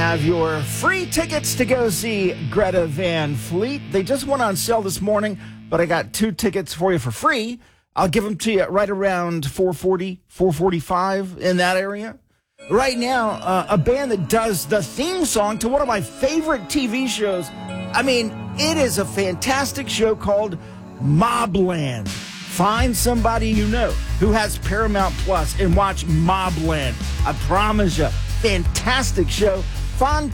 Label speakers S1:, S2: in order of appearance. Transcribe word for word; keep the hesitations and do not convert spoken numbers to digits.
S1: have your free tickets to go see Greta Van Fleet. They just went on sale this morning, but I got two tickets for you for free. I'll give them to you right around four forty, four forty-five in that area. Right now, uh, a band that does the theme song to one of my favorite T V shows. I mean, it is a fantastic show called Mobland. Find somebody you know who has Paramount Plus and watch Mobland. I promise you, fantastic show. Find